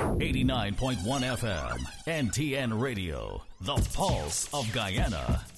89.1 FM, NTN Radio, the pulse of Guyana.